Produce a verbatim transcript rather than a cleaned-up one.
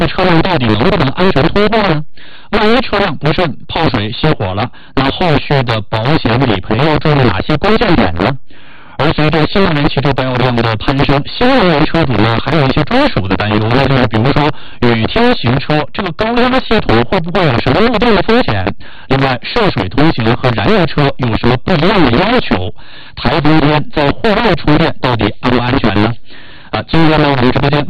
那车辆到底能不能安全通过呢？万一车辆不慎泡水熄火了，那后续的保险理赔要注意哪些关键点呢？而随着新能源汽车保有量的攀升，新能源车主呢还有一些专属的担忧，那就是比如说雨天行车，这个高压系统会不会有什么漏电的风险？另外，涉水通行和燃油车有什么不一样的要求？台风天在户外充电到底安不安全呢？啊，今天呢，我们直播间